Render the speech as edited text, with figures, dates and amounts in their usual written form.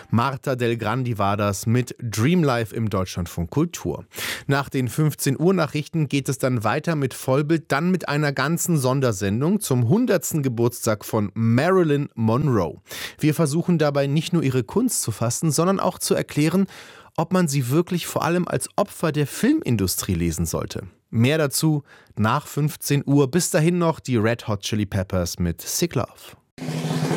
Marta Del Grandi war das mit Dream Life im Deutschlandfunk Kultur. Nach den 15 Uhr Nachrichten geht es dann weiter mit Vollbild, dann mit einer ganzen Sondersendung zum 100. Geburtstag von Marilyn Monroe. Wir versuchen dabei nicht nur ihre Kunst zu fassen, sondern auch zu erklären, ob man sie wirklich vor allem als Opfer der Filmindustrie lesen sollte. Mehr dazu nach 15 Uhr. Bis dahin noch die Red Hot Chili Peppers mit Sick Love.